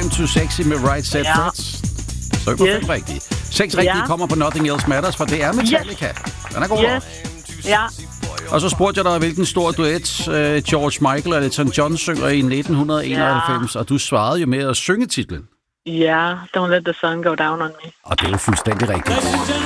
I'm Too Sexy med Right Said Fred. Så på 5 rigtige. 6 rigtige kommer på Nothing Else Matters, for det er Metallica. Den er god. Ja. Og så spurgte jeg dig, hvilken stor duet George Michael og Elton John synger i 1991, og du svarede jo med at synge titlen. Ja, Don't Let the Sun Go Down on Me. Og det er jo fuldstændig rigtigt.